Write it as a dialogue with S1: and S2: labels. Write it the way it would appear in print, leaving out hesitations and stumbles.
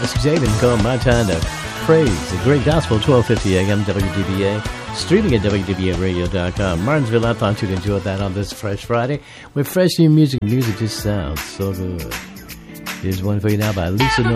S1: It's Jaden called My Time to Praise. The great gospel, 1250 AM WDBA. Streaming at WDBAradio.com. Martinsville, I thought you'd enjoy that on this Fresh Friday with fresh new music. Music just sounds so good. Here's one for you now by Lisa